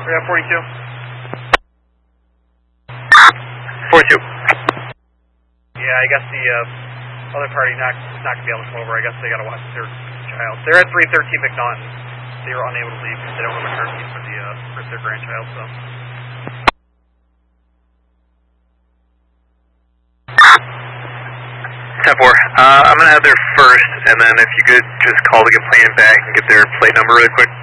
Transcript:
We have 42. 42. Yeah, I guess the other party not going to be able to come over. I guess they got to watch their child. They're at 313 McNaughton. They were unable to leave because they don't have a car seat for their grandchild. So. 10-4. I'm going to have their first, and then if you could just call the complainant back and get their plate number really quick.